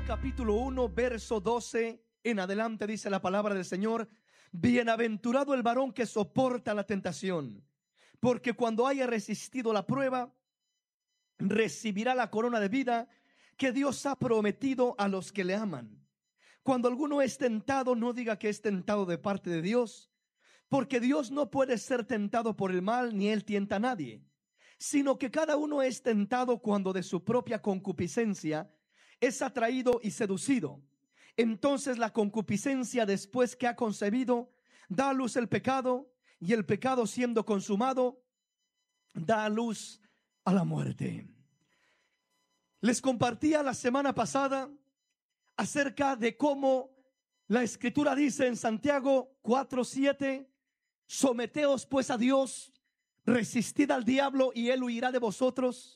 Capítulo 1, verso 12 en adelante dice la palabra del Señor: bienaventurado el varón que soporta la tentación, porque cuando haya resistido la prueba, recibirá la corona de vida que Dios ha prometido a los que le aman. Cuando alguno es tentado, no diga que es tentado de parte de Dios, porque Dios no puede ser tentado por el mal, ni él tienta a nadie, sino que cada uno es tentado cuando de su propia concupiscencia es atraído y seducido. Entonces la concupiscencia, después que ha concebido, da a luz el pecado, y el pecado, siendo consumado, da a luz a la muerte. Les compartía la semana pasada acerca de cómo la Escritura dice en Santiago 4:7: someteos pues a Dios, resistid al diablo y él huirá de vosotros.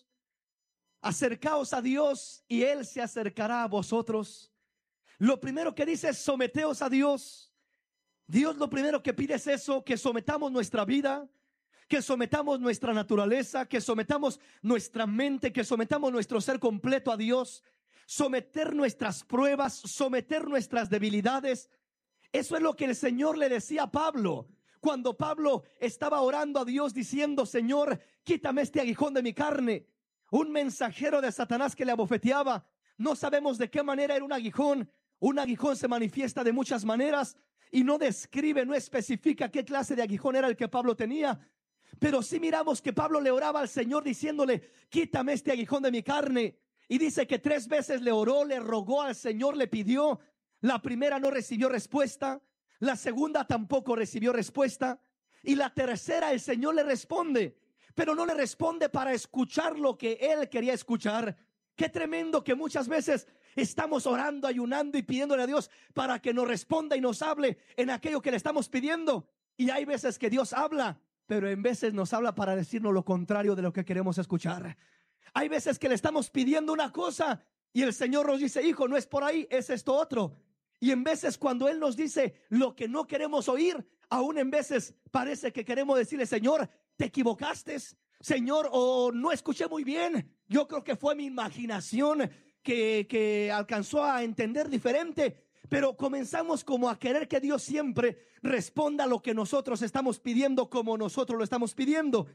Acercaos a Dios y él se acercará a vosotros. Lo primero que dice es someteos a Dios. Dios lo primero que pide es eso, que sometamos nuestra vida, que sometamos nuestra naturaleza, que sometamos nuestra mente, que sometamos nuestro ser completo a Dios. Someter nuestras pruebas, someter nuestras debilidades. Eso es lo que el Señor le decía a Pablo cuando Pablo estaba orando a Dios diciendo: Señor, quítame este aguijón de mi carne. Un mensajero de Satanás que le abofeteaba. No sabemos de qué manera era un aguijón. Un aguijón se manifiesta de muchas maneras y no describe, no especifica qué clase de aguijón era el que Pablo tenía. Pero sí miramos que Pablo le oraba al Señor diciéndole: quítame este aguijón de mi carne. Y dice que 3 veces le oró, le rogó al Señor, le pidió. La primera no recibió respuesta, la segunda tampoco recibió respuesta, y la tercera el Señor le responde, pero no le responde para escuchar lo que él quería escuchar. Qué tremendo que muchas veces estamos orando, ayunando y pidiéndole a Dios para que nos responda y nos hable en aquello que le estamos pidiendo. Y hay veces que Dios habla, pero en veces nos habla para decirnos lo contrario de lo que queremos escuchar. Hay veces que le estamos pidiendo una cosa y el Señor nos dice: hijo, no es por ahí, es esto otro. Y en veces cuando Él nos dice lo que no queremos oír, aún en veces parece que queremos decirle: Señor, te equivocaste, Señor, o no escuché muy bien. Yo creo que fue mi imaginación que alcanzó a entender diferente. Pero comenzamos como a querer que Dios siempre responda lo que nosotros estamos pidiendo como nosotros lo estamos pidiendo.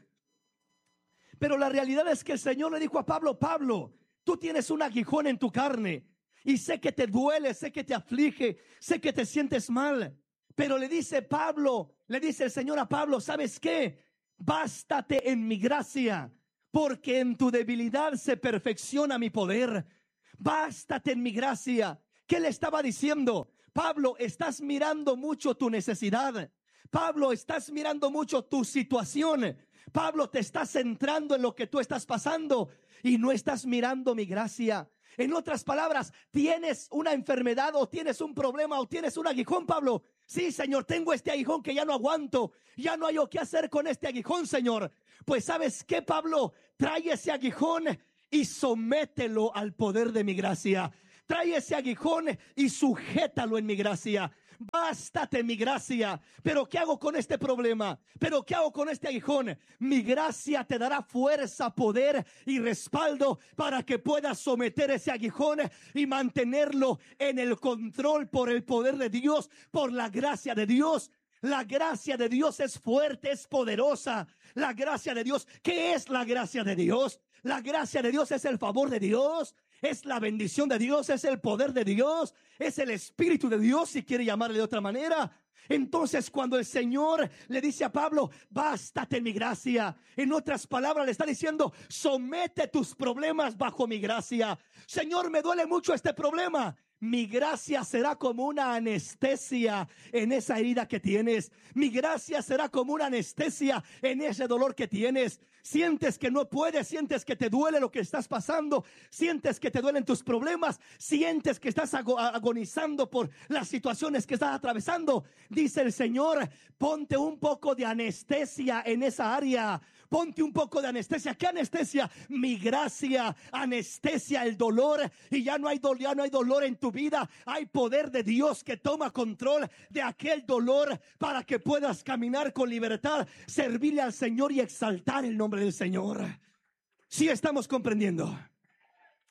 Pero la realidad es que el Señor le dijo a Pablo: Pablo, tú tienes un aguijón en tu carne y sé que te duele, sé que te aflige, sé que te sientes mal. Pero le dice el Señor a Pablo: ¿sabes qué? Bástate en mi gracia, porque en tu debilidad se perfecciona mi poder. Bástate en mi gracia. ¿Qué le estaba diciendo? Pablo, estás mirando mucho tu necesidad. Pablo, estás mirando mucho tu situación. Pablo, te estás centrando en lo que tú estás pasando y no estás mirando mi gracia. En otras palabras, tienes una enfermedad o tienes un problema o tienes un aguijón, Pablo. Sí, Señor, tengo este aguijón que ya no aguanto. Ya no hay qué hacer con este aguijón, Señor. Pues ¿sabes qué, Pablo? Trae ese aguijón y somételo al poder de mi gracia. Trae ese aguijón y sujétalo en mi gracia. Bástate en mi gracia. Pero ¿qué hago con este problema? ¿Pero qué hago con este aguijón? Mi gracia te dará fuerza, poder y respaldo para que puedas someter ese aguijón y mantenerlo en el control por el poder de Dios, por la gracia de Dios. La gracia de Dios es fuerte, es poderosa. La gracia de Dios, ¿qué es la gracia de Dios? La gracia de Dios es el favor de Dios, es la bendición de Dios, es el poder de Dios, es el Espíritu de Dios, si quiere llamarle de otra manera. Entonces, cuando el Señor le dice a Pablo: bástate en mi gracia, en otras palabras le está diciendo: somete tus problemas bajo mi gracia. Señor, me duele mucho este problema. Mi gracia será como una anestesia en esa herida que tienes. Mi gracia será como una anestesia en ese dolor que tienes. Sientes que no puedes, sientes que te duele lo que estás pasando, sientes que te duelen tus problemas, sientes que estás agonizando por las situaciones que estás atravesando. Dice el Señor: ponte un poco de anestesia en esa área. Ponte un poco de anestesia. ¿Qué anestesia? Mi gracia anestesia el dolor y ya no hay dolor en tu vida. Hay poder de Dios que toma control de aquel dolor para que puedas caminar con libertad, servirle al Señor y exaltar el nombre del Señor. ¿Sí estamos comprendiendo?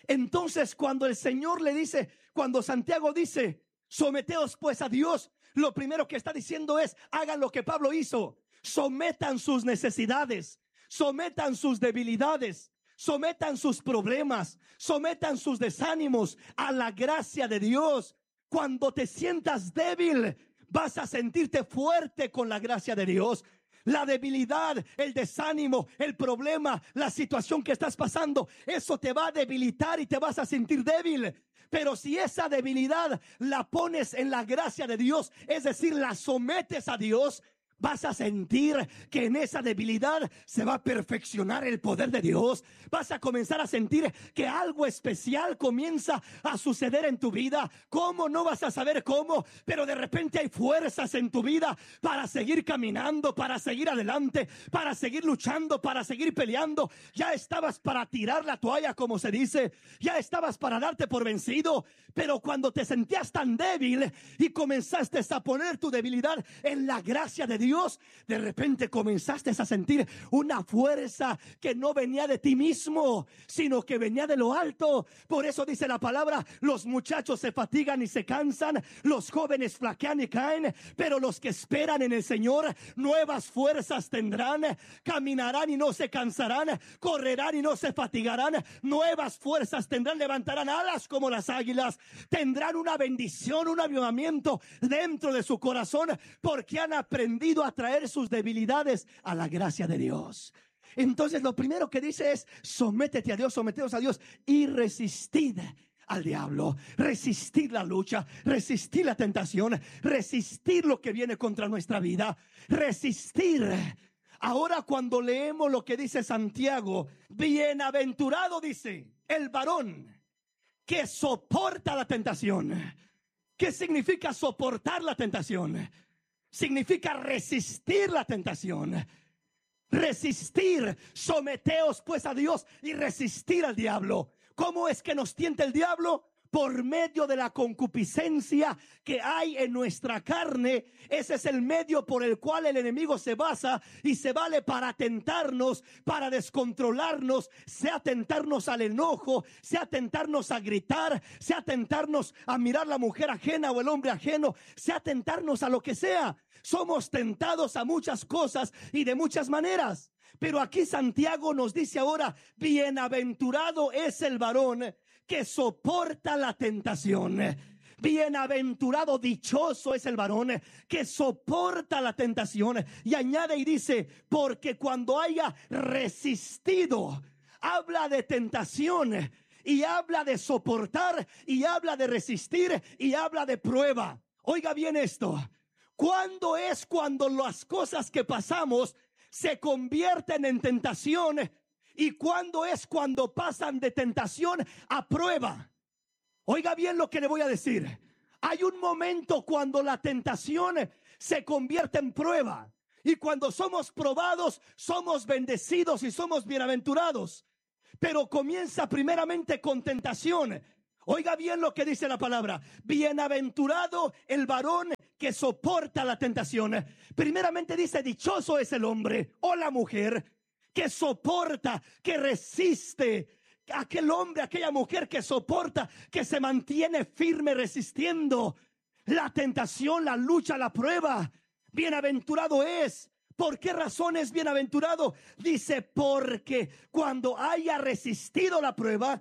Entonces cuando el Señor le dice, cuando Santiago dice, someteos pues a Dios, lo primero que está diciendo es, hagan lo que Pablo hizo. Sometan sus necesidades, sometan sus debilidades, sometan sus problemas, sometan sus desánimos a la gracia de Dios. Cuando te sientas débil, vas a sentirte fuerte con la gracia de Dios. La debilidad, el desánimo, el problema, la situación que estás pasando, eso te va a debilitar y te vas a sentir débil. Pero si esa debilidad la pones en la gracia de Dios, es decir, la sometes a Dios, vas a sentir que en esa debilidad se va a perfeccionar el poder de Dios. Vas a comenzar a sentir que algo especial comienza a suceder en tu vida. ¿Cómo? No vas a saber cómo, pero de repente hay fuerzas en tu vida para seguir caminando, para seguir adelante, para seguir luchando, para seguir peleando. Ya estabas para tirar la toalla, como se dice. Ya estabas para darte por vencido. Pero cuando te sentías tan débil y comenzaste a poner tu debilidad en la gracia de Dios, de repente comenzaste a sentir una fuerza que no venía de ti mismo, sino que venía de lo alto. Por eso dice la palabra, los muchachos se fatigan y se cansan, los jóvenes flaquean y caen, pero los que esperan en el Señor nuevas fuerzas tendrán, caminarán y no se cansarán, correrán y no se fatigarán, nuevas fuerzas tendrán, levantarán alas como las águilas, tendrán una bendición, un avivamiento dentro de su corazón, porque han aprendido a traer sus debilidades a la gracia de Dios. Entonces lo primero que dice es, sométete a Dios, someteos a Dios y resistid al diablo, resistir la lucha, resistir la tentación, resistir lo que viene contra nuestra vida, resistir. Ahora cuando leemos lo que dice Santiago, bienaventurado dice el varón que soporta la tentación. ¿Qué significa soportar la tentación? Significa resistir la tentación. Resistir, someteos pues a Dios y resistir al diablo. ¿Cómo es que nos tienta el diablo? Por medio de la concupiscencia que hay en nuestra carne. Ese es el medio por el cual el enemigo se basa y se vale para tentarnos, para descontrolarnos, sea tentarnos al enojo, sea tentarnos a gritar, sea tentarnos a mirar la mujer ajena o el hombre ajeno, sea tentarnos a lo que sea. Somos tentados a muchas cosas y de muchas maneras. Pero aquí Santiago nos dice ahora, bienaventurado es el varón que soporta la tentación. Bienaventurado, dichoso es el varón que soporta la tentación. Y añade y dice, porque cuando haya resistido, habla de tentación y habla de soportar y habla de resistir y habla de prueba. Oiga bien esto. ¿Cuándo es cuando las cosas que pasamos se convierten en tentación? ¿Y cuándo es cuando pasan de tentación a prueba? Oiga bien lo que le voy a decir. Hay un momento cuando la tentación se convierte en prueba. Y cuando somos probados, somos bendecidos y somos bienaventurados. Pero comienza primeramente con tentación. Oiga bien lo que dice la palabra. Bienaventurado el varón que soporta la tentación. Primeramente dice, dichoso es el hombre o la mujer que soporta, que resiste. Aquel hombre, aquella mujer que soporta, que se mantiene firme resistiendo la tentación, la lucha, la prueba. Bienaventurado es. ¿Por qué razón es bienaventurado? Dice, porque cuando haya resistido la prueba,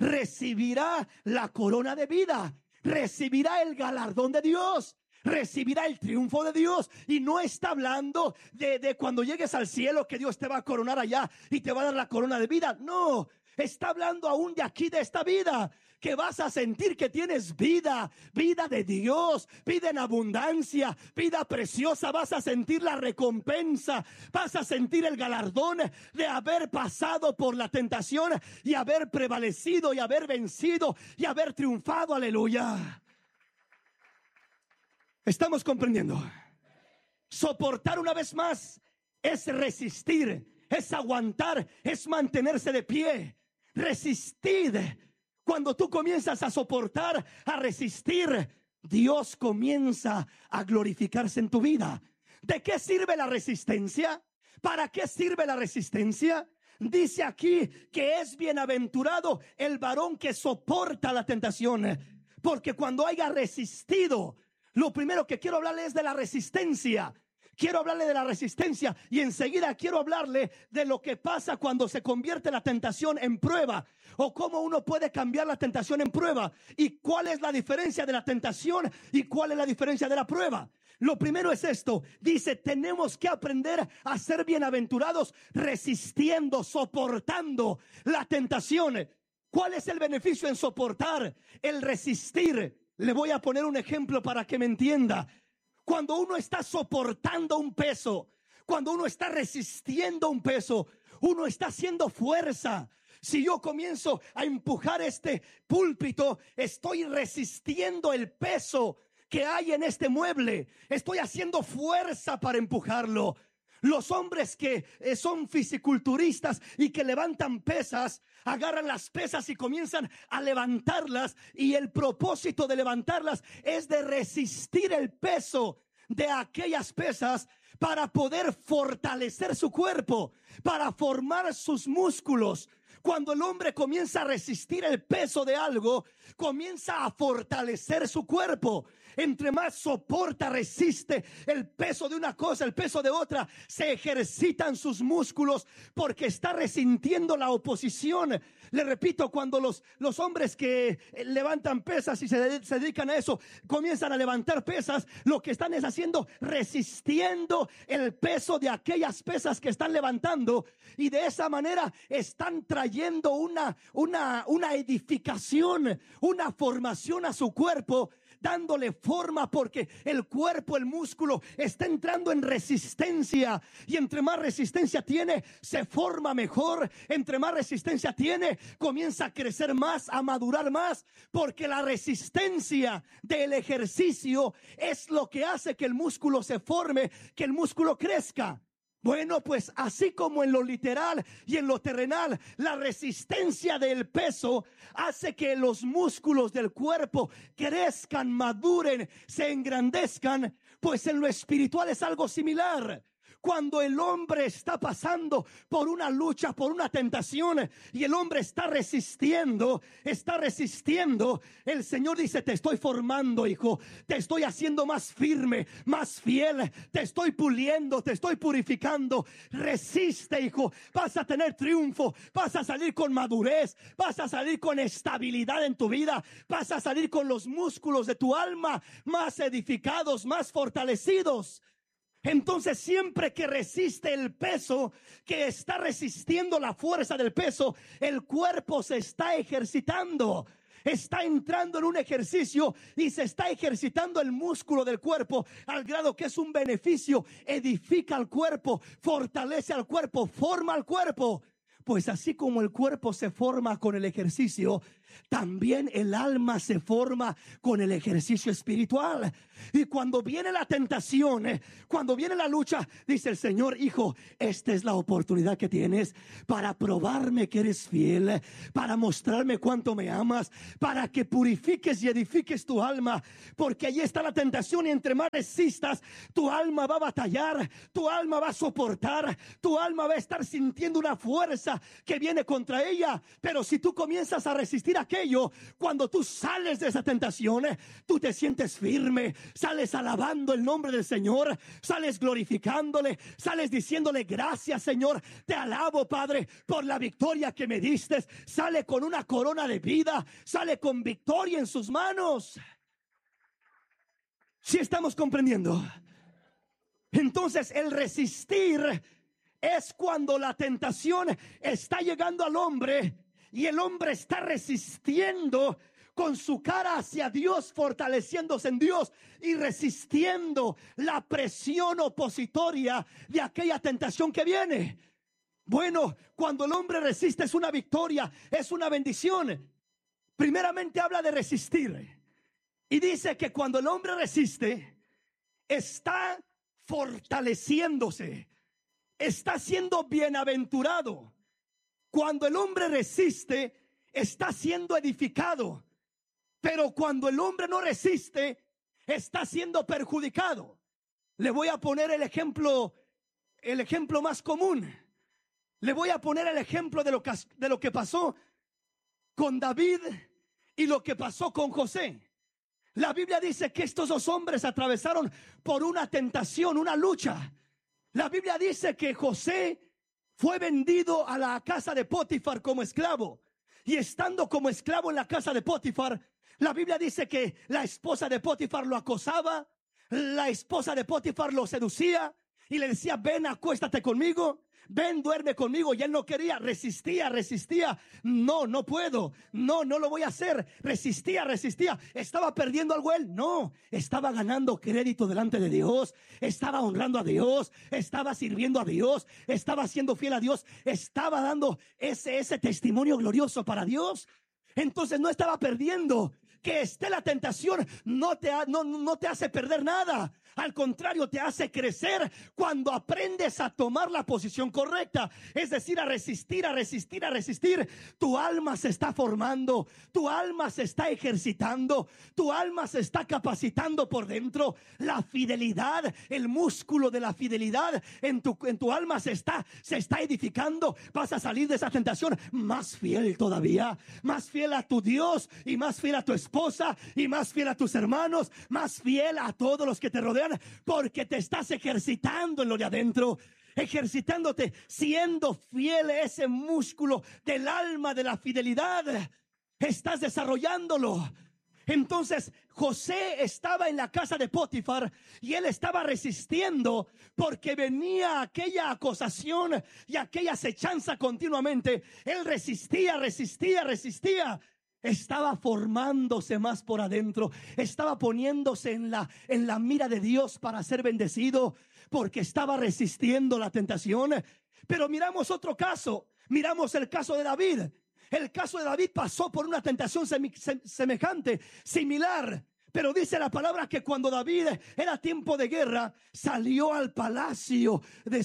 recibirá la corona de vida, recibirá el galardón de Dios, recibirá el triunfo de Dios. Y no está hablando de cuando llegues al cielo que Dios te va a coronar allá y te va a dar la corona de vida. No, está hablando aún de aquí, de esta vida, que vas a sentir que tienes vida, vida de Dios, vida en abundancia, vida preciosa. Vas a sentir la recompensa, vas a sentir el galardón de haber pasado por la tentación y haber prevalecido y haber vencido y haber triunfado. Aleluya. ¿Estamos comprendiendo? Soportar, una vez más, es resistir, es aguantar, es mantenerse de pie. Resistir. Cuando tú comienzas a soportar, a resistir, Dios comienza a glorificarse en tu vida. ¿De qué sirve la resistencia? ¿Para qué sirve la resistencia? Dice aquí que es bienaventurado el varón que soporta la tentación, porque cuando haya resistido, lo primero que quiero hablarle es de la resistencia. Quiero hablarle de la resistencia y enseguida quiero hablarle de lo que pasa cuando se convierte la tentación en prueba, o cómo uno puede cambiar la tentación en prueba, y cuál es la diferencia de la tentación y cuál es la diferencia de la prueba. Lo primero es esto, dice, tenemos que aprender a ser bienaventurados resistiendo, soportando la tentación. ¿Cuál es el beneficio en soportar? El resistir. Le voy a poner un ejemplo para que me entienda. Cuando uno está soportando un peso, cuando uno está resistiendo un peso, uno está haciendo fuerza. Si yo comienzo a empujar este púlpito, estoy resistiendo el peso que hay en este mueble. Estoy haciendo fuerza para empujarlo. Los hombres que son fisiculturistas y que levantan pesas, agarran las pesas y comienzan a levantarlas, y el propósito de levantarlas es de resistir el peso de aquellas pesas para poder fortalecer su cuerpo, para formar sus músculos. Cuando el hombre comienza a resistir el peso de algo, comienza a fortalecer su cuerpo. Entre más soporta, resiste el peso de una cosa, el peso de otra, se ejercitan sus músculos porque está resintiendo la oposición. Le repito, cuando los hombres que levantan pesas y se dedican a eso, comienzan a levantar pesas, lo que están es haciendo, resistiendo el peso de aquellas pesas que están levantando, y de esa manera están trayendo una edificación, una formación a su cuerpo, dándole forma, porque el cuerpo, el músculo está entrando en resistencia, y entre más resistencia tiene, se forma mejor. Entre más resistencia tiene, comienza a crecer más, a madurar más, porque la resistencia del ejercicio es lo que hace que el músculo se forme, que el músculo crezca. Bueno, pues así como en lo literal y en lo terrenal, la resistencia del peso hace que los músculos del cuerpo crezcan, maduren, se engrandezcan, pues en lo espiritual es algo similar. Cuando el hombre está pasando por una lucha, por una tentación, y el hombre está resistiendo, el Señor dice: te estoy formando, hijo, te estoy haciendo más firme, más fiel, te estoy puliendo, te estoy purificando. Resiste, hijo, vas a tener triunfo, vas a salir con madurez, vas a salir con estabilidad en tu vida, vas a salir con los músculos de tu alma más edificados, más fortalecidos. Entonces, siempre que resiste el peso, que está resistiendo la fuerza del peso, el cuerpo se está ejercitando. Está entrando en un ejercicio y se está ejercitando el músculo del cuerpo, al grado que es un beneficio. Edifica al cuerpo, fortalece al cuerpo, forma al cuerpo. Pues así como el cuerpo se forma con el ejercicio, también el alma se forma con el ejercicio espiritual. Y cuando viene la tentación, cuando viene la lucha, dice el Señor: hijo, esta es la oportunidad que tienes para probarme que eres fiel, para mostrarme cuánto me amas, para que purifiques y edifiques tu alma, porque allí está la tentación, y entre más resistas, tu alma va a batallar, tu alma va a soportar, tu alma va a estar sintiendo una fuerza que viene contra ella. Pero si tú comienzas a resistir aquello, cuando tú sales de esa tentación, tú te sientes firme, sales alabando el nombre del Señor, sales glorificándole, sales diciéndole: gracias, Señor, te alabo, Padre, por la victoria que me diste. Sale con una corona de vida, sale con victoria en sus manos. ¿Sí estamos comprendiendo? Entonces, el resistir es cuando la tentación está llegando al hombre y el hombre está resistiendo con su cara hacia Dios, fortaleciéndose en Dios y resistiendo la presión opositoria de aquella tentación que viene. Bueno, cuando el hombre resiste es una victoria, es una bendición. Primeramente habla de resistir y dice que cuando el hombre resiste, está fortaleciéndose, está siendo bienaventurado. Cuando el hombre resiste, está siendo edificado. Pero cuando el hombre no resiste, está siendo perjudicado. Le voy a poner el ejemplo más común. Le voy a poner el ejemplo de lo que pasó con David y lo que pasó con José. La Biblia dice que estos dos hombres atravesaron por una tentación, una lucha. La Biblia dice que José fue vendido a la casa de Potifar como esclavo. Y estando como esclavo en la casa de Potifar, la Biblia dice que la esposa de Potifar lo acosaba, la esposa de Potifar lo seducía y le decía: ven, acuéstate conmigo, ven, duerme conmigo. Y él no quería, resistía. No puedo, no lo voy a hacer. Resistía. ¿Estaba perdiendo algo él? No, estaba ganando crédito delante de Dios, estaba honrando a Dios, estaba sirviendo a Dios, estaba siendo fiel a Dios, estaba dando ese testimonio glorioso para Dios. Entonces no estaba perdiendo. Que esté la tentación no te hace perder nada. Al contrario, te hace crecer cuando aprendes a tomar la posición correcta. Es decir, a resistir. Tu alma se está formando, tu alma se está ejercitando, tu alma se está capacitando por dentro. La fidelidad, el músculo de la fidelidad en tu alma se está edificando. Vas a salir de esa tentación más fiel todavía, más fiel a tu Dios y más fiel a tu esposa y más fiel a tus hermanos, más fiel a todos los que te rodean, porque te estás ejercitando en lo de adentro, ejercitándote, siendo fiel a ese músculo del alma de la fidelidad. Estás desarrollándolo. Entonces José estaba en la casa de Potifar y él estaba resistiendo porque venía aquella acusación y aquella acechanza continuamente. Él resistía. Estaba formándose más por adentro, estaba poniéndose en la mira de Dios para ser bendecido, porque estaba resistiendo la tentación. Pero miramos otro caso, miramos el caso de David. El caso de David pasó por una tentación semejante, similar. Pero dice la palabra que cuando David era tiempo de guerra, salió al palacio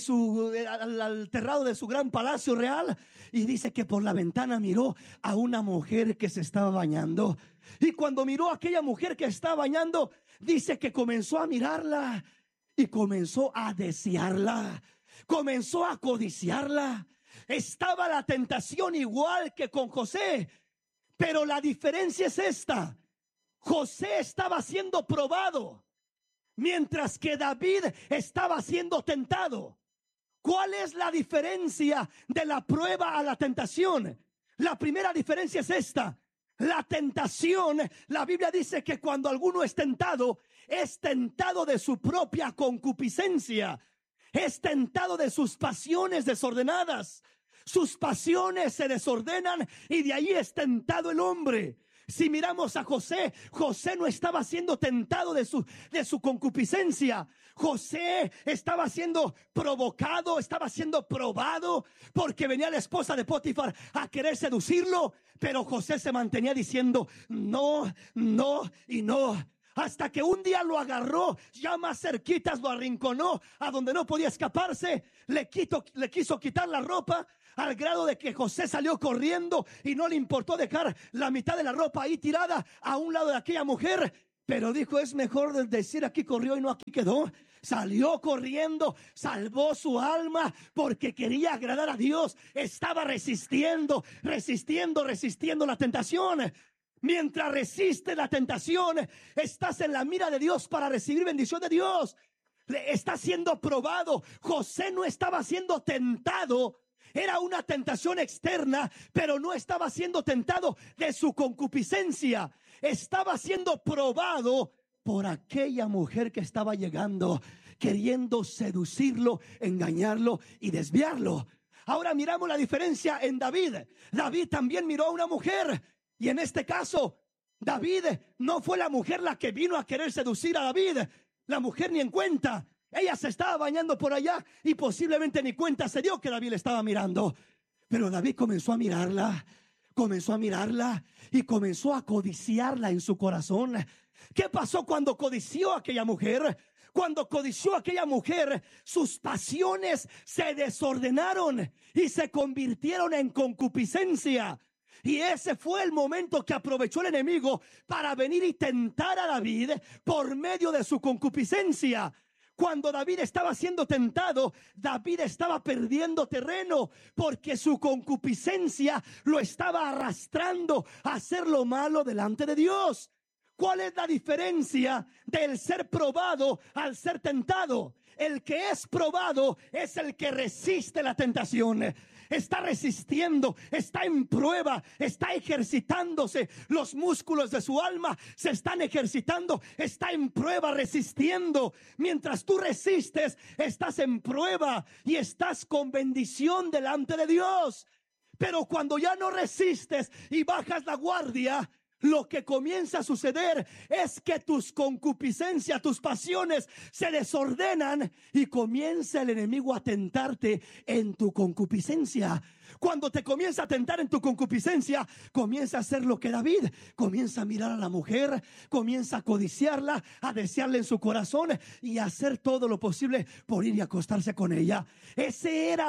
al terrado de su gran palacio real, y dice que por la ventana miró a una mujer que se estaba bañando. Y cuando miró a aquella mujer que estaba bañando, dice que comenzó a mirarla y comenzó a desearla, comenzó a codiciarla. Estaba la tentación igual que con José, pero la diferencia es esta: José estaba siendo probado, mientras que David estaba siendo tentado. ¿Cuál es la diferencia de la prueba a la tentación? La primera diferencia es esta: la tentación, la Biblia dice que cuando alguno es tentado de su propia concupiscencia, es tentado de sus pasiones desordenadas. Sus pasiones se desordenan y de ahí es tentado el hombre. Si miramos a José, José no estaba siendo tentado de su concupiscencia. José estaba siendo provocado, estaba siendo probado, porque venía la esposa de Potifar a querer seducirlo. Pero José se mantenía diciendo no y no. Hasta que un día lo agarró, ya más cerquitas, lo arrinconó a donde no podía escaparse. Le quiso quitar la ropa, al grado de que José salió corriendo y no le importó dejar la mitad de la ropa ahí tirada a un lado de aquella mujer. Pero dijo: es mejor decir aquí corrió y no aquí quedó. Salió corriendo, salvó su alma porque quería agradar a Dios. Estaba resistiendo la tentación. Mientras resiste la tentación, estás en la mira de Dios para recibir bendición de Dios. Está siendo probado. José no estaba siendo tentado. Era una tentación externa, pero no estaba siendo tentado de su concupiscencia. Estaba siendo probado por aquella mujer que estaba llegando, queriendo seducirlo, engañarlo y desviarlo. Ahora miramos la diferencia en David. David también miró a una mujer. Y en este caso, David no fue la mujer la que vino a querer seducir a David. La mujer ni en cuenta. Ella se estaba bañando por allá y posiblemente ni cuenta se dio que David le estaba mirando. Pero David comenzó a mirarla y comenzó a codiciarla en su corazón. ¿Qué pasó cuando codició a aquella mujer? Cuando codició a aquella mujer, sus pasiones se desordenaron y se convirtieron en concupiscencia. Y ese fue el momento que aprovechó el enemigo para venir y tentar a David por medio de su concupiscencia. Cuando David estaba siendo tentado, David estaba perdiendo terreno porque su concupiscencia lo estaba arrastrando a hacer lo malo delante de Dios. ¿Cuál es la diferencia del ser probado al ser tentado? El que es probado es el que resiste la tentación. Está resistiendo, está en prueba, está ejercitándose. Los músculos de su alma se están ejercitando, está en prueba, resistiendo. Mientras tú resistes, estás en prueba y estás con bendición delante de Dios. Pero cuando ya no resistes y bajas la guardia, lo que comienza a suceder es que tus concupiscencias, tus pasiones se desordenan y comienza el enemigo a tentarte en tu concupiscencia. Cuando te comienza a tentar en tu concupiscencia, comienza a hacer lo que David, comienza a mirar a la mujer, comienza a codiciarla, a desearla en su corazón y a hacer todo lo posible por ir y acostarse con ella. Eso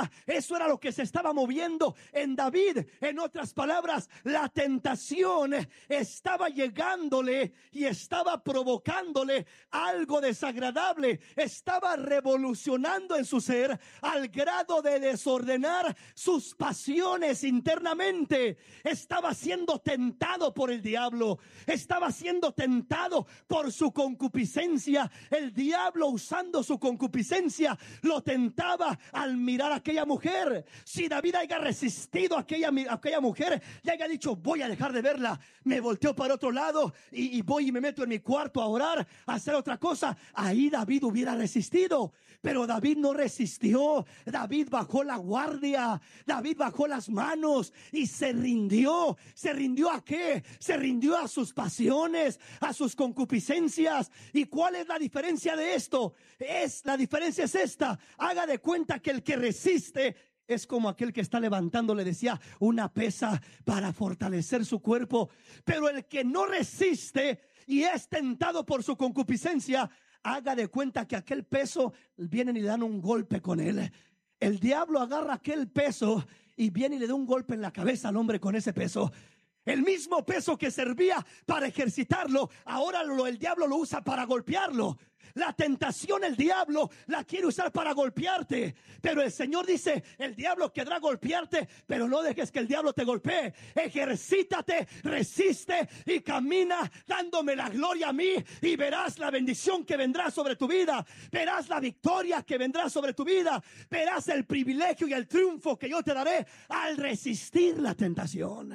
era lo que se estaba moviendo en David. En otras palabras, la tentación estaba llegándole y estaba provocándole algo desagradable. Estaba revolucionando en su ser al grado de desordenar sus pasiones internamente. Estaba siendo tentado por el diablo, estaba siendo tentado por su concupiscencia. El diablo, usando su concupiscencia, lo tentaba al mirar a aquella mujer. Si David haya resistido a aquella mujer y haya dicho: voy a dejar de verla, me volteo para otro lado y voy y me meto en mi cuarto a orar, a hacer otra cosa, ahí David hubiera resistido. Pero David no resistió. David bajó la guardia, David bajó las manos y se rindió. ¿Se rindió a qué? Se rindió a sus pasiones, a sus concupiscencias. ¿Y cuál es la diferencia de esto? La diferencia es esta: haga de cuenta que el que resiste es como aquel que está levantando, le decía, una pesa para fortalecer su cuerpo. Pero el que no resiste y es tentado por su concupiscencia, haga de cuenta que aquel peso, vienen y le dan un golpe con él. El diablo agarra aquel peso y viene y le da un golpe en la cabeza al hombre con ese peso. El mismo peso que servía para ejercitarlo, ahora el diablo lo usa para golpearlo. La tentación, el diablo la quiere usar para golpearte. Pero el Señor dice: el diablo querrá golpearte, pero no dejes que el diablo te golpee. Ejercítate, resiste y camina dándome la gloria a mí, y verás la bendición que vendrá sobre tu vida. Verás la victoria que vendrá sobre tu vida. Verás el privilegio y el triunfo que yo te daré al resistir la tentación.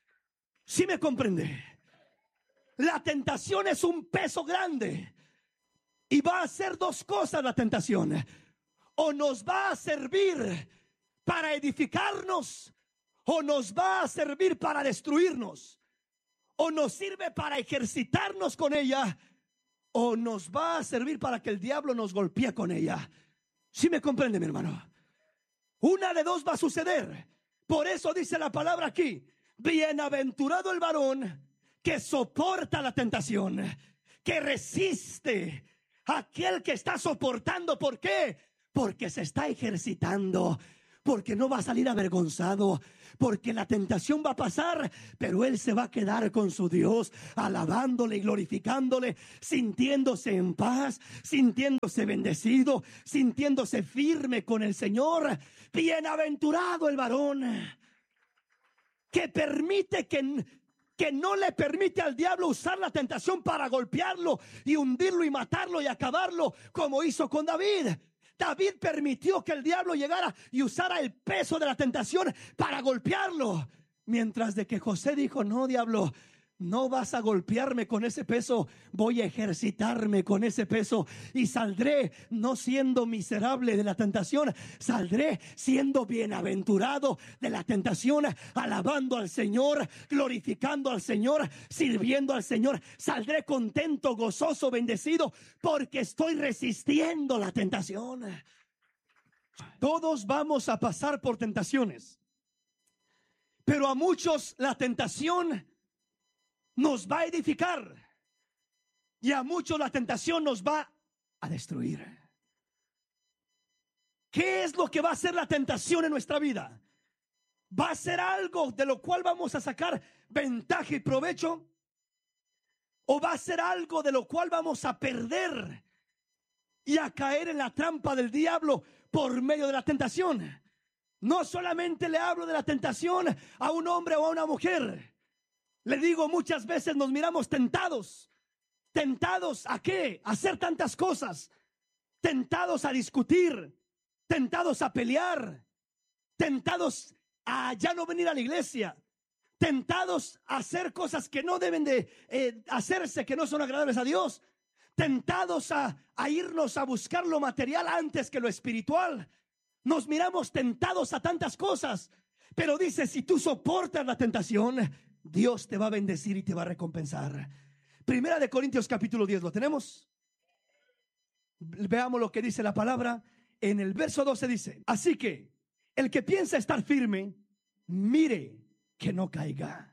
¿Sí me comprende? La tentación es un peso grande. Y va a hacer dos cosas la tentación: o nos va a servir para edificarnos, o nos va a servir para destruirnos. O nos sirve para ejercitarnos con ella, o nos va a servir para que el diablo nos golpee con ella. ¿Sí me comprende, mi hermano? Una de dos va a suceder. Por eso dice la palabra aquí: bienaventurado el varón que soporta la tentación, que resiste. Aquel que está soportando. ¿Por qué? Porque se está ejercitando, porque no va a salir avergonzado, porque la tentación va a pasar, pero él se va a quedar con su Dios, alabándole y glorificándole, sintiéndose en paz, sintiéndose bendecido, sintiéndose firme con el Señor. Bienaventurado el varón que permite que no le permite al diablo usar la tentación para golpearlo y hundirlo y matarlo y acabarlo, como hizo con David. David permitió que el diablo llegara y usara el peso de la tentación para golpearlo, mientras de que José dijo: no, diablo, no vas a golpearme con ese peso, voy a ejercitarme con ese peso y saldré no siendo miserable de la tentación, saldré siendo bienaventurado de la tentación, alabando al Señor, glorificando al Señor, sirviendo al Señor. Saldré contento, gozoso, bendecido, porque estoy resistiendo la tentación. Todos vamos a pasar por tentaciones, pero a muchos la tentación nos va a edificar y a muchos la tentación nos va a destruir. ¿Qué es lo que va a hacer la tentación en nuestra vida? ¿Va a ser algo de lo cual vamos a sacar ventaja y provecho? ¿O va a ser algo de lo cual vamos a perder y a caer en la trampa del diablo por medio de la tentación. No solamente le hablo de la tentación a un hombre o a una mujer. Le digo, muchas veces nos miramos tentados. ¿Tentados a qué? A hacer tantas cosas. Tentados a discutir. Tentados a pelear. Tentados a ya no venir a la iglesia. Tentados a hacer cosas que no deben de hacerse, que no son agradables a Dios. Tentados a irnos a buscar lo material antes que lo espiritual. Nos miramos tentados a tantas cosas. Pero dice, si tú soportas la tentación, Dios te va a bendecir y te va a recompensar. Primera de Corintios capítulo 10, ¿lo tenemos? Veamos lo que dice la palabra. En el verso 12 dice, así que el que piensa estar firme, mire que no caiga.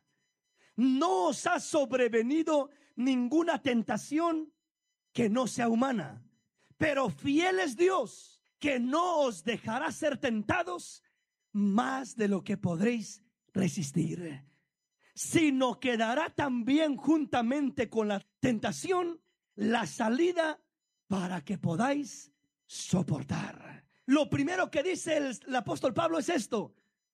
No os ha sobrevenido ninguna tentación que no sea humana, pero fiel es Dios, que no os dejará ser tentados más de lo que podréis resistir, sino que dará también juntamente con la tentación la salida para que podáis soportar. Lo primero que dice el apóstol Pablo es esto: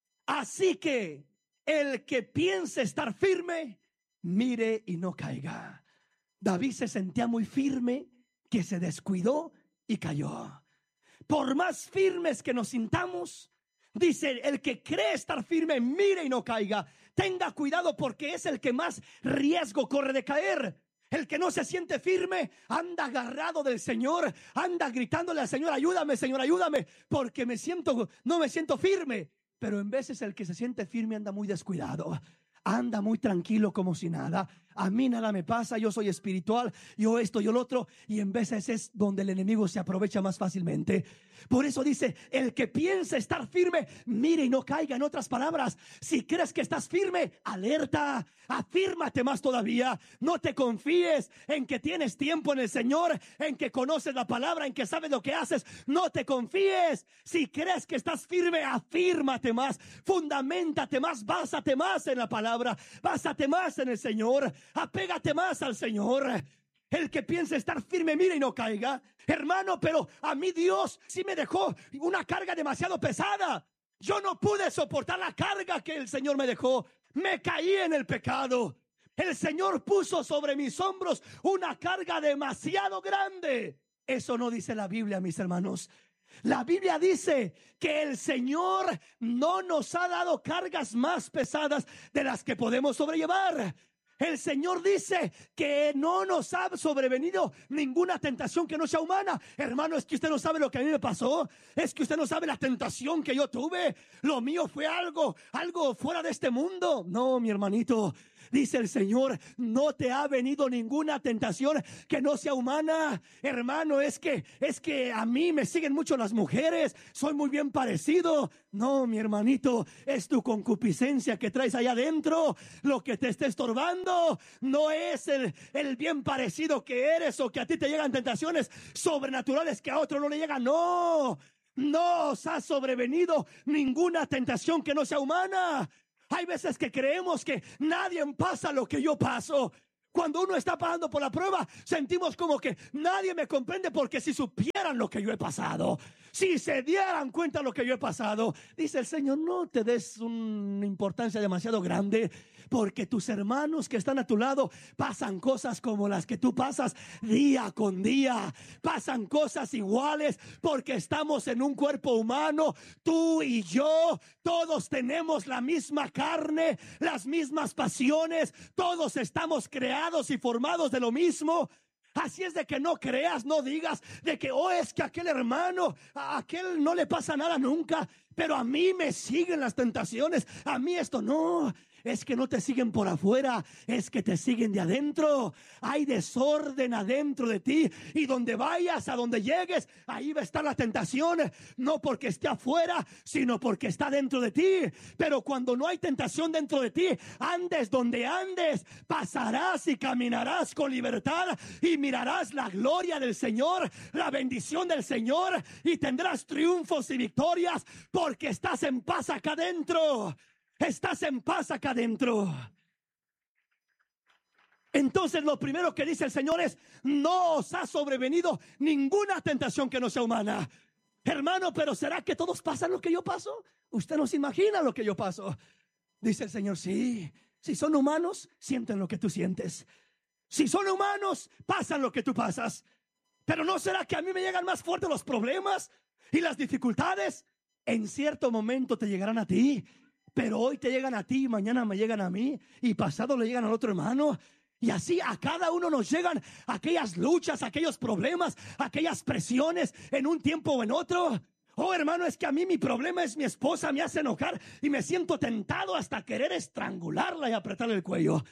así que el que piense estar firme, mire y no caiga. David se sentía muy firme, que se descuidó y cayó. Por más firmes que nos sintamos, dice, el que cree estar firme, mire y no caiga. Tenga cuidado, porque es el que más riesgo corre de caer. El que no se siente firme anda agarrado del Señor, anda gritándole al Señor, ayúdame, Señor, ayúdame, porque no me siento firme. Pero en veces el que se siente firme anda muy descuidado, anda muy tranquilo como si nada. A mí nada me pasa, yo soy espiritual, yo esto, yo lo otro. Y en veces es donde el enemigo se aprovecha más fácilmente. Por eso dice, el que piensa estar firme, mire y no caiga. En otras palabras, si crees que estás firme, alerta, afírmate más todavía. No te confíes en que tienes tiempo en el Señor, en que conoces la palabra, en que sabes lo que haces. No te confíes. Si crees que estás firme, afírmate más, fundamentate más, básate más en la palabra, básate más en el Señor, apégate más al Señor. El que piensa estar firme, mire y no caiga. Hermano, pero a mí Dios sí me dejó una carga demasiado pesada. Yo no pude soportar la carga que el Señor me dejó. Me caí en el pecado. El Señor puso sobre mis hombros una carga demasiado grande. Eso no dice la Biblia, mis hermanos. La Biblia dice que el Señor no nos ha dado cargas más pesadas de las que podemos sobrellevar. El Señor dice que no nos ha sobrevenido ninguna tentación que no sea humana. Hermano, es que usted no sabe lo que a mí me pasó. Es que usted no sabe la tentación que yo tuve. Lo mío fue algo fuera de este mundo. No, mi hermanito. Dice el Señor, no te ha venido ninguna tentación que no sea humana. Hermano, es que a mí me siguen mucho las mujeres. Soy muy bien parecido. No, mi hermanito, es tu concupiscencia que traes allá adentro lo que te está estorbando. No es el bien parecido que eres, o que a ti te llegan tentaciones sobrenaturales que a otro no le llegan. No os ha sobrevenido ninguna tentación que no sea humana. Hay veces que creemos que nadie pasa lo que yo paso. Cuando uno está pasando por la prueba, sentimos como que nadie me comprende, porque si supieran lo que yo he pasado, si se dieran cuenta de lo que yo he pasado, dice el Señor, no te des una importancia demasiado grande, porque tus hermanos que están a tu lado pasan cosas como las que tú pasas día con día. Pasan cosas iguales, porque estamos en un cuerpo humano. Tú y yo, todos tenemos la misma carne, las mismas pasiones. Todos estamos creados y formados de lo mismo. Así es de que no creas, no digas de que es que aquel hermano, a aquel no le pasa nada nunca, pero a mí me siguen las tentaciones, a mí esto no. Es que no te siguen por afuera, es que te siguen de adentro. Hay desorden adentro de ti, y donde vayas, a donde llegues, ahí va a estar la tentación. No porque esté afuera, sino porque está dentro de ti. Pero cuando no hay tentación dentro de ti, andes donde andes, pasarás y caminarás con libertad, y mirarás la gloria del Señor, la bendición del Señor, y tendrás triunfos y victorias, porque estás en paz acá adentro. Estás en paz acá adentro. Entonces lo primero que dice el Señor es: no os ha sobrevenido ninguna tentación que no sea humana. Hermano, pero ¿será que todos pasan lo que yo paso? Usted no se imagina lo que yo paso. Dice el Señor: sí, si son humanos, sienten lo que tú sientes. Si son humanos, pasan lo que tú pasas. Pero ¿no será que a mí me llegan más fuertes los problemas y las dificultades? En cierto momento te llegarán a ti, pero hoy te llegan a ti, mañana me llegan a mí, y pasado le llegan al otro hermano. Y así a cada uno nos llegan aquellas luchas, aquellos problemas, aquellas presiones en un tiempo o en otro. Oh, hermano, es que a mí mi problema es mi esposa, me hace enojar y me siento tentado hasta querer estrangularla y apretarle el cuello.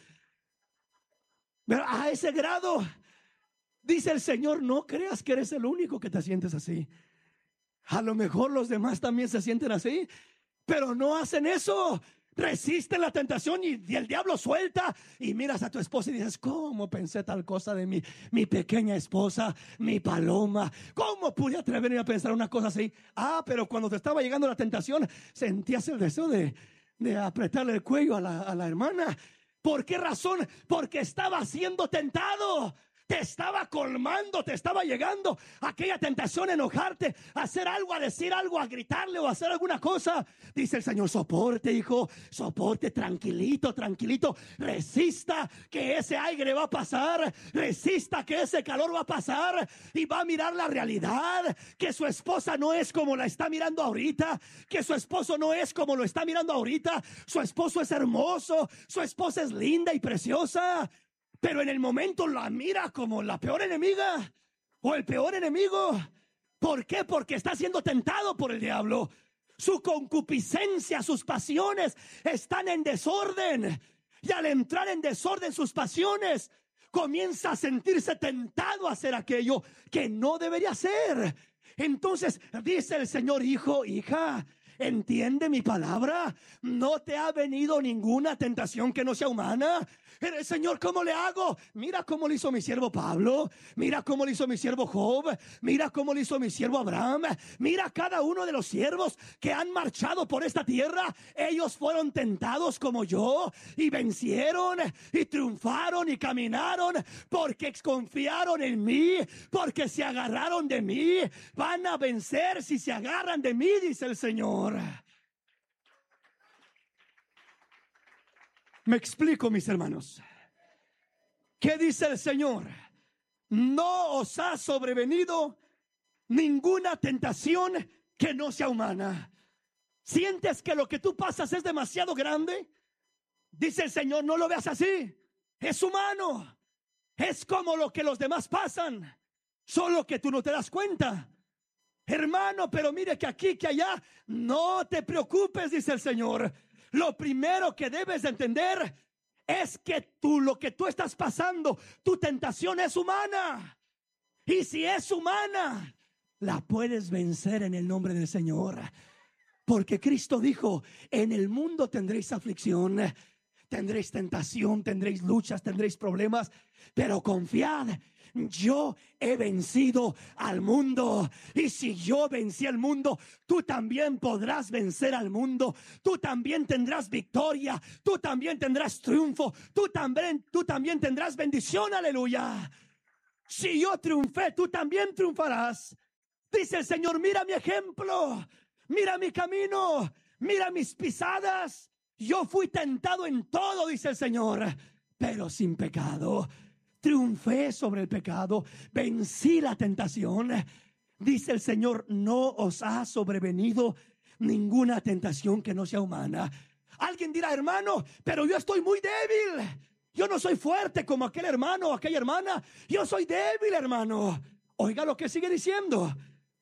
Pero a ese grado, dice el Señor, no creas que eres el único que te sientes así. A lo mejor los demás también se sienten así, pero no hacen eso. Resisten la tentación y el diablo suelta. Y miras a tu esposa y dices: ¿cómo pensé tal cosa de mi pequeña esposa, mi paloma? ¿Cómo pude atreverme a pensar una cosa así? Pero cuando te estaba llegando la tentación, sentías el deseo de apretarle el cuello a la hermana. ¿Por qué razón? Porque estaba siendo tentado. Te estaba colmando, te estaba llegando aquella tentación a enojarte, a hacer algo, a decir algo, a gritarle o a hacer alguna cosa. Dice el Señor: soporte, hijo, soporte, tranquilito, tranquilito. Resista que ese aire va a pasar, resista que ese calor va a pasar y va a mirar la realidad, que su esposa no es como la está mirando ahorita, que su esposo no es como lo está mirando ahorita. Su esposo es hermoso, su esposa es linda y preciosa, pero en el momento la mira como la peor enemiga o el peor enemigo. ¿Por qué? Porque está siendo tentado por el diablo. Su concupiscencia, sus pasiones están en desorden. Y al entrar en desorden sus pasiones, comienza a sentirse tentado a hacer aquello que no debería hacer. Entonces dice el Señor: hijo, hija, ¿entiende mi palabra? No te ha venido ninguna tentación que no sea humana. El Señor, ¿cómo le hago? Mira cómo le hizo mi siervo Pablo. Mira cómo le hizo mi siervo Job. Mira cómo le hizo mi siervo Abraham. Mira cada uno de los siervos que han marchado por esta tierra. Ellos fueron tentados como yo y vencieron y triunfaron y caminaron porque confiaron en mí, porque se agarraron de mí. Van a vencer si se agarran de mí, dice el Señor. Me explico, mis hermanos. ¿Qué dice el Señor? No os ha sobrevenido ninguna tentación que no sea humana. ¿Sientes que lo que tú pasas es demasiado grande? Dice el Señor: no lo veas así. Es humano. Es como lo que los demás pasan, solo que tú no te das cuenta. Hermano, pero mire que aquí, que allá. No te preocupes, dice el Señor. Lo primero que debes de entender es que lo que tú estás pasando, tu tentación es humana. Y si es humana, la puedes vencer en el nombre del Señor. Porque Cristo dijo: en el mundo tendréis aflicción, tendréis tentación, tendréis luchas, tendréis problemas, pero confiad, yo he vencido al mundo. Y si yo vencí al mundo, tú también podrás vencer al mundo. Tú también tendrás victoria. Tú también tendrás triunfo. Tú también tendrás bendición. Aleluya. Si yo triunfé, tú también triunfarás. Dice el Señor: mira mi ejemplo, mira mi camino, mira mis pisadas. Yo fui tentado en todo, dice el Señor, pero sin pecado. Triunfé sobre el pecado, vencí la tentación. Dice el Señor: no os ha sobrevenido ninguna tentación que no sea humana. Alguien dirá: hermano, pero yo estoy muy débil. Yo no soy fuerte como aquel hermano o aquella hermana. Yo soy débil, hermano. Oiga lo que sigue diciendo.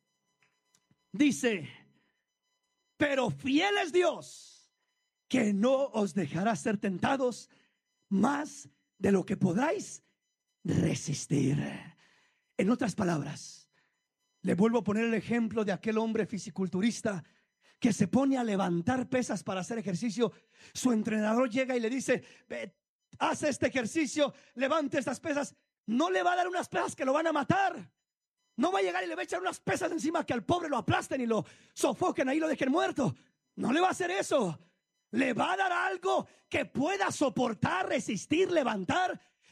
Dice: pero fiel es Dios, que no os dejará ser tentados más de lo que podáis resistir. En otras palabras, le vuelvo a poner el ejemplo de aquel hombre fisiculturista que se pone a levantar pesas para hacer ejercicio. Su entrenador llega y le dice: haz este ejercicio, levante estas pesas. No le va a dar unas pesas que lo van a matar. No va a llegar y le va a echar unas pesas encima que al pobre lo aplasten y lo sofoquen ahí, lo dejen muerto. No le va a hacer eso. Le va a dar algo que pueda soportar, resistir, levantar.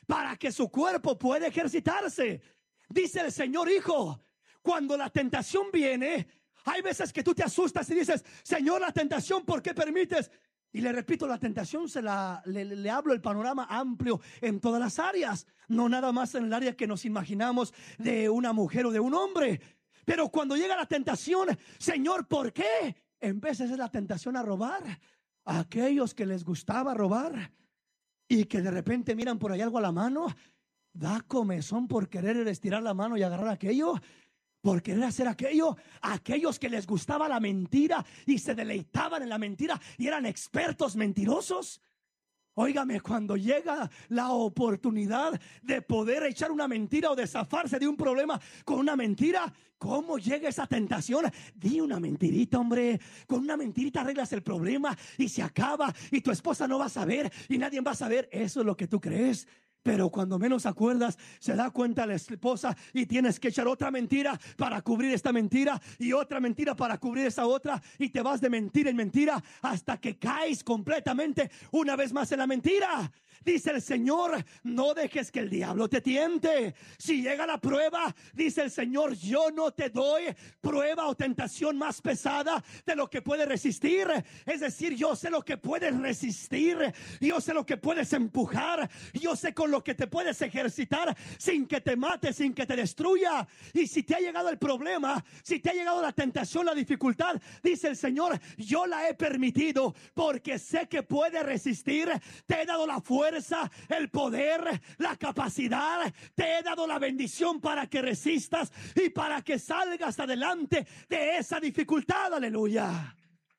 para que su cuerpo pueda ejercitarse. Dice el Señor, hijo, cuando la tentación viene, hay veces que tú te asustas y dices, Señor, la tentación, ¿por qué permites? Y le repito, la tentación le hablo el panorama amplio en todas las áreas, no nada más en el área que nos imaginamos de una mujer o de un hombre. Pero cuando llega la tentación, Señor, ¿por qué? En veces es la tentación a robar. A aquellos que les gustaba robar y que de repente miran por ahí algo a la mano, da comezón por querer estirar la mano y agarrar aquello, por querer hacer aquello. A aquellos que les gustaba la mentira y se deleitaban en la mentira y eran expertos mentirosos. Óigame, cuando llega la oportunidad de poder echar una mentira o de zafarse de un problema con una mentira, ¿cómo llega esa tentación? Di una mentirita, hombre. Con una mentirita arreglas el problema y se acaba y tu esposa no va a saber y nadie va a saber. Eso es lo que tú crees. Pero cuando menos acuerdas, se da cuenta la esposa y tienes que echar otra mentira para cubrir esta mentira y otra mentira para cubrir esa otra, y te vas de mentira en mentira hasta que caes completamente una vez más en la mentira. Dice el Señor, no dejes que el diablo te tiente. Si llega la prueba, dice el Señor, yo no te doy prueba o tentación más pesada de lo que puedes resistir. Es decir, yo sé lo que puedes resistir, yo sé lo que puedes empujar, yo sé con lo que te puedes ejercitar sin que te mate, sin que te destruya. Y si te ha llegado el problema, si te ha llegado la tentación, la dificultad, dice el Señor, yo la he permitido porque sé que puedes resistir. Te he dado la fuerza, el poder, la capacidad, te he dado la bendición para que resistas y para que salgas adelante de esa dificultad. Aleluya.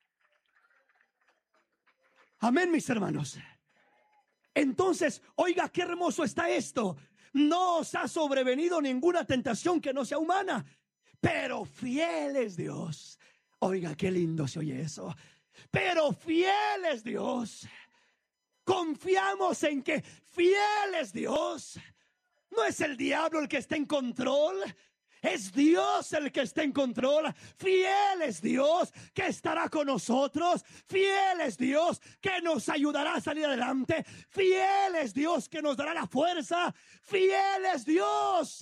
Amén, mis hermanos. Entonces, oiga, qué hermoso está esto. No os ha sobrevenido ninguna tentación que no sea humana, pero fiel es Dios. Oiga, qué lindo se oye eso. Pero fiel es Dios. Confiamos en que fiel es Dios. No es el diablo el que está en control, es Dios el que está en control. Fiel es Dios que estará con nosotros. Fiel es Dios que nos ayudará a salir adelante. Fiel es Dios que nos dará la fuerza. Fiel es Dios.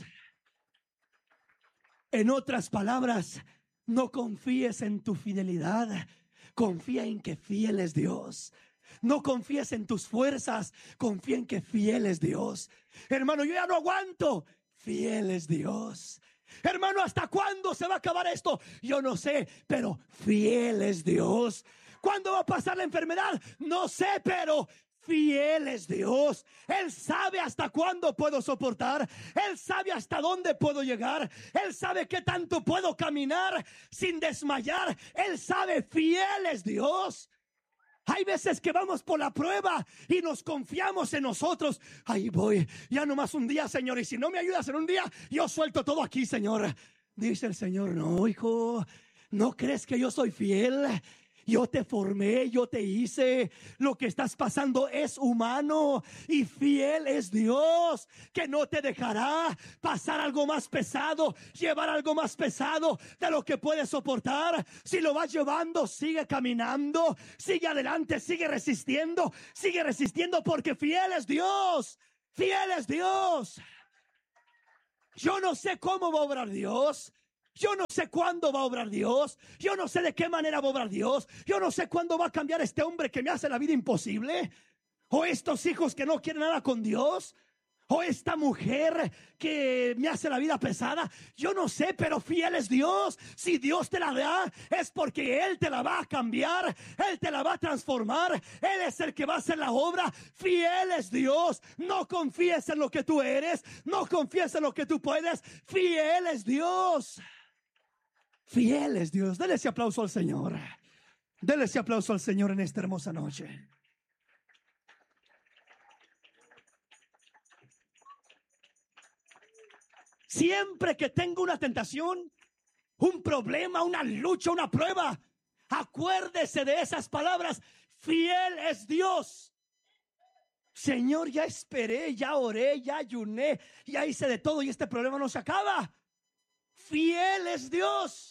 En otras palabras, no confíes en tu fidelidad, confía en que fiel es Dios. No confíes en tus fuerzas, confía en que fiel es Dios. Hermano, yo ya no aguanto. Fiel es Dios. Hermano, ¿hasta cuándo se va a acabar esto? Yo no sé, pero fiel es Dios. ¿Cuándo va a pasar la enfermedad? No sé, pero fiel es Dios. Él sabe hasta cuándo puedo soportar. Él sabe hasta dónde puedo llegar. Él sabe qué tanto puedo caminar sin desmayar. Él sabe, fiel es Dios. Hay veces que vamos por la prueba y nos confiamos en nosotros. Ahí voy, ya nomás un día, Señor, y si no me ayudas en un día, yo suelto todo aquí, Señor. Dice el Señor, no, hijo, ¿no crees que yo soy fiel? Yo te formé, yo te hice. Lo que estás pasando es humano y fiel es Dios, que no te dejará pasar algo más pesado, llevar algo más pesado de lo que puedes soportar. Si lo vas llevando, sigue caminando, sigue adelante, sigue resistiendo porque fiel es Dios. Fiel es Dios. Yo no sé cómo va a obrar Dios. Yo no sé cuándo va a obrar Dios. Yo no sé de qué manera va a obrar Dios. Yo no sé cuándo va a cambiar este hombre que me hace la vida imposible. O estos hijos que no quieren nada con Dios. O esta mujer que me hace la vida pesada. Yo no sé, pero fiel es Dios. Si Dios te la da, es porque Él te la va a cambiar. Él te la va a transformar. Él es el que va a hacer la obra. Fiel es Dios. No confíes en lo que tú eres. No confíes en lo que tú puedes. Fiel es Dios. Fiel es Dios. Dele ese aplauso al Señor. Dele ese aplauso al Señor en esta hermosa noche. Siempre que tenga una tentación, un problema, una lucha, una prueba, acuérdese de esas palabras. Fiel es Dios. Señor, ya esperé, ya oré, ya ayuné, ya hice de todo y este problema no se acaba. Fiel es Dios.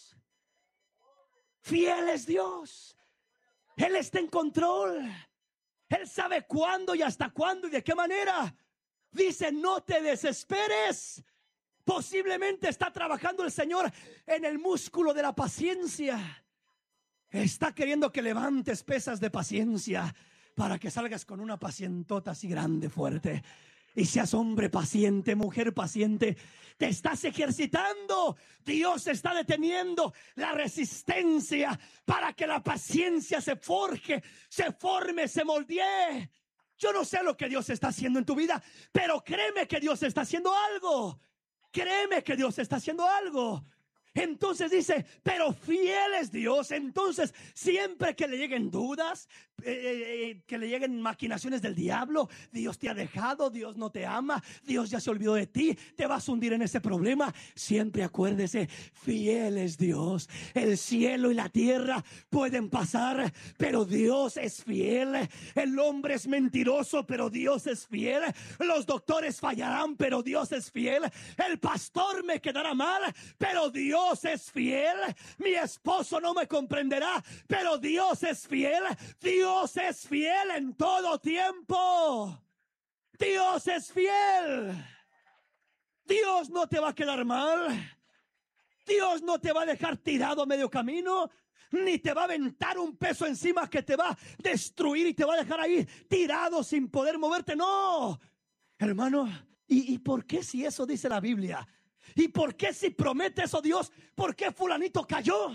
Fiel es Dios. Él está en control. Él sabe cuándo y hasta cuándo y de qué manera. Dice, no te desesperes. Posiblemente está trabajando el Señor en el músculo de la paciencia. Está queriendo que levantes pesas de paciencia para que salgas con una pacientota así grande, fuerte. Y seas hombre paciente, mujer paciente. Te estás ejercitando. Dios está deteniendo la resistencia para que la paciencia se forje, se forme, se moldee. Yo no sé lo que Dios está haciendo en tu vida, pero créeme que Dios está haciendo algo. Créeme que Dios está haciendo algo. Entonces dice, pero fiel es Dios. Entonces siempre que le lleguen dudas, que le lleguen maquinaciones del diablo, Dios te ha dejado, Dios no te ama, Dios ya se olvidó de ti, te vas a hundir en ese problema. Siempre acuérdese, fiel es Dios. El cielo y la tierra pueden pasar, pero Dios es fiel. El hombre es mentiroso, pero Dios es fiel. Los doctores fallarán, pero Dios es fiel. El pastor me quedará mal, pero Dios es fiel. Mi esposo no me comprenderá, pero Dios es fiel. Dios es fiel en todo tiempo. Dios es fiel. Dios no te va a quedar mal. Dios no te va a dejar tirado a medio camino, ni te va a aventar un peso encima que te va a destruir y te va a dejar ahí tirado sin poder moverte. No, hermano. ¿Y por qué si eso dice la Biblia? ¿Y por qué si promete eso Dios? ¿Por qué fulanito cayó?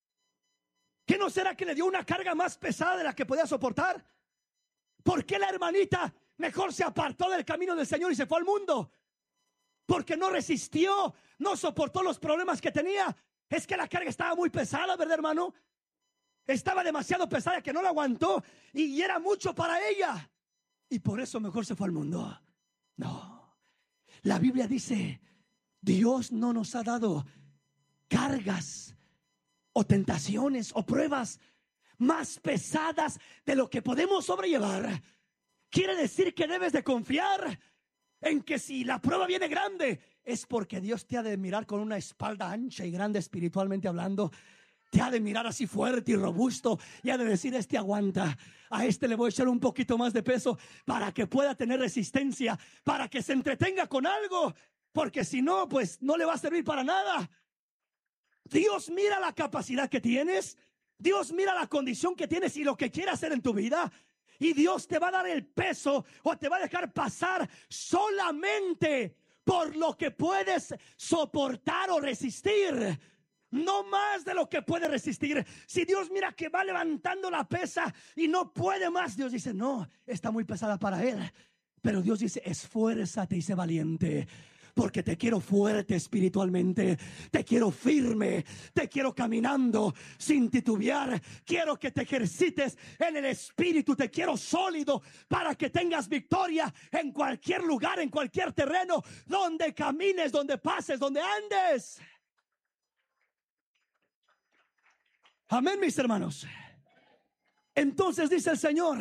¿Qué no será que le dio una carga más pesada de la que podía soportar? ¿Por qué la hermanita mejor se apartó del camino del Señor y se fue al mundo? Porque no resistió, no soportó los problemas que tenía. Es que la carga estaba muy pesada, ¿verdad, hermano? Estaba demasiado pesada que no la aguantó y era mucho para ella. Y por eso mejor se fue al mundo. No, la Biblia dice, Dios no nos ha dado cargas o tentaciones o pruebas más pesadas de lo que podemos sobrellevar. Quiere decir que debes de confiar en que si la prueba viene grande, es porque Dios te ha de mirar con una espalda ancha y grande espiritualmente hablando. Te ha de mirar así fuerte y robusto y ha de decir, este aguanta, a este le voy a echar un poquito más de peso para que pueda tener resistencia, para que se entretenga con algo, porque si no, pues no le va a servir para nada. Dios mira la capacidad que tienes, Dios mira la condición que tienes y lo que quiere hacer en tu vida. Y Dios te va a dar el peso o te va a dejar pasar solamente por lo que puedes soportar o resistir. No más de lo que puede resistir. Si Dios mira que va levantando la pesa y no puede más, Dios dice, no, está muy pesada para él. Pero Dios dice, esfuérzate y sé valiente, porque te quiero fuerte espiritualmente, te quiero firme, te quiero caminando sin titubear. Quiero que te ejercites en el espíritu, te quiero sólido para que tengas victoria en cualquier lugar, en cualquier terreno, donde camines, donde pases, donde andes. Amén, mis hermanos. Entonces dice el Señor,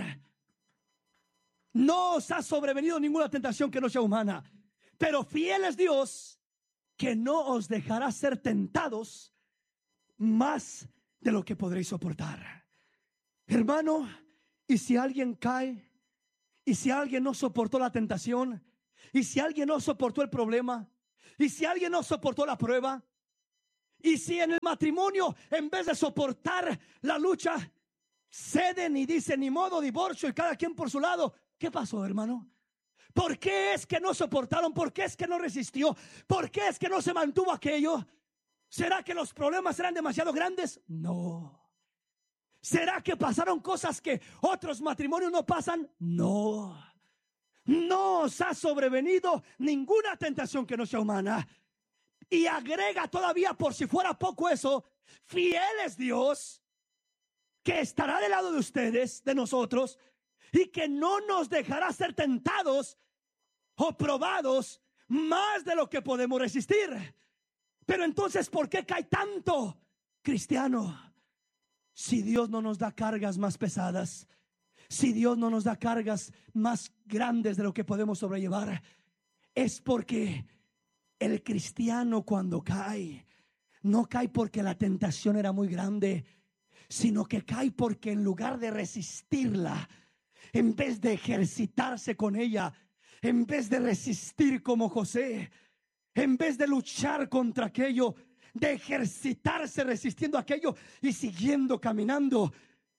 no os ha sobrevenido ninguna tentación que no sea humana, pero fiel es Dios, que no os dejará ser tentados más de lo que podréis soportar. Hermano, y si alguien cae, y si alguien no soportó la tentación, y si alguien no soportó el problema, y si alguien no soportó la prueba, y si en el matrimonio, en vez de soportar la lucha, ceden y dicen ni modo, divorcio y cada quien por su lado, ¿qué pasó, hermano? ¿Por qué es que no soportaron? ¿Por qué es que no resistió? ¿Por qué es que no se mantuvo aquello? ¿Será que los problemas eran demasiado grandes? No. ¿Será que pasaron cosas que otros matrimonios no pasan? No. No os ha sobrevenido ninguna tentación que no sea humana. Y agrega todavía, por si fuera poco eso, fiel es Dios, que estará del lado de ustedes, de nosotros, y que no nos dejará ser tentados o probados más de lo que podemos resistir. Pero entonces, ¿por qué cae tanto, cristiano? Si Dios no nos da cargas más pesadas, si Dios no nos da cargas más grandes de lo que podemos sobrellevar, es porque el cristiano cuando cae, no cae porque la tentación era muy grande, sino que cae porque en lugar de resistirla, en vez de ejercitarse con ella, en vez de resistir como José, en vez de luchar contra aquello, de ejercitarse resistiendo aquello y siguiendo caminando,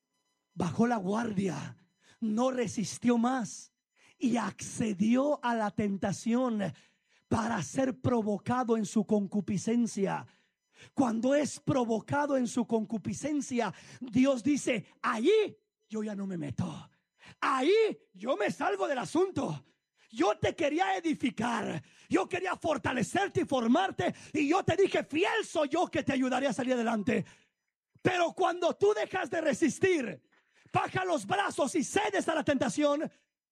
bajó la guardia, no resistió más y accedió a la tentación para ser provocado en su concupiscencia. Cuando es provocado en su concupiscencia, Dios dice: allí yo ya no me meto, ahí yo me salgo del asunto. Yo te quería edificar, yo quería fortalecerte y formarte, y yo te dije: fiel soy yo que te ayudaré a salir adelante. Pero cuando tú dejas de resistir, baja los brazos y cedes a la tentación,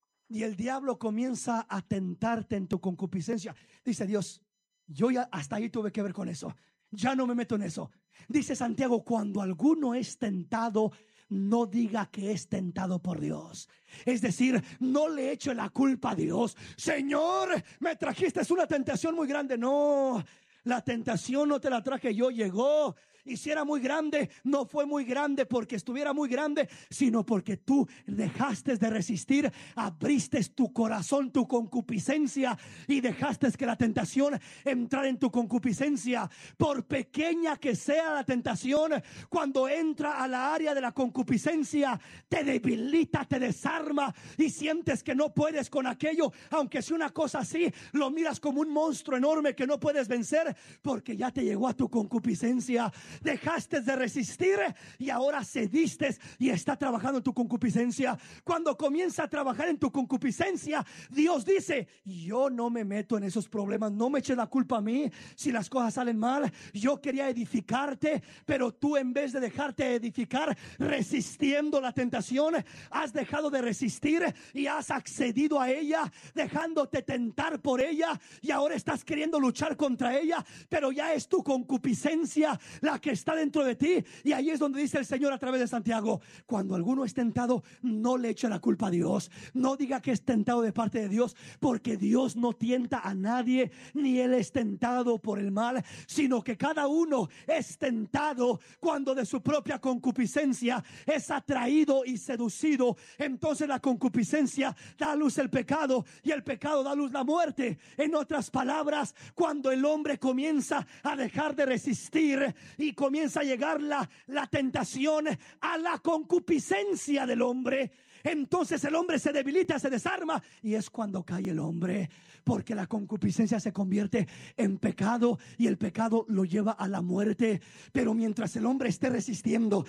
y el diablo comienza a tentarte en tu concupiscencia, dice Dios: yo ya hasta ahí tuve que ver con eso, ya no me meto en eso. Dice Santiago: cuando alguno es tentado, no diga que es tentado por Dios. Es decir, no le eche la culpa a Dios. Señor, me trajiste una tentación muy grande. No, la tentación no te la traje yo, llegó. Y si era muy grande, no fue muy grande porque estuviera muy grande, sino porque tú dejaste de resistir, abriste tu corazón, tu concupiscencia, y dejaste que la tentación entrara en tu concupiscencia. Por pequeña que sea la tentación, cuando entra a la área de la concupiscencia, te debilita, te desarma y sientes que no puedes con aquello. Aunque sea una cosa así, lo miras como un monstruo enorme que no puedes vencer, porque ya te llegó a tu concupiscencia. Dejaste de resistir y ahora cediste y está trabajando en tu concupiscencia. Cuando comienza a trabajar en tu concupiscencia, Dios dice: yo no me meto en esos problemas, no me eches la culpa a mí si las cosas salen mal. Yo quería edificarte, pero tú, en vez de dejarte edificar resistiendo la tentación, has dejado de resistir y has accedido a ella, dejándote tentar por ella, y ahora estás queriendo luchar contra ella, pero ya es tu concupiscencia la que está dentro de ti. Y ahí es donde dice el Señor a través de Santiago: cuando alguno es tentado, no le eche la culpa a Dios, no diga que es tentado de parte de Dios, porque Dios no tienta a nadie, ni Él es tentado por el mal, sino que cada uno es tentado cuando de su propia concupiscencia es atraído y seducido. Entonces la concupiscencia da a luz el pecado, y el pecado da a luz la muerte. En otras palabras, cuando el hombre comienza a dejar de resistir y comienza a llegar la tentación a la concupiscencia del hombre, entonces el hombre se debilita, se desarma, y es cuando cae el hombre, porque la concupiscencia se convierte en pecado y el pecado lo lleva a la muerte. Pero mientras el hombre esté resistiendo,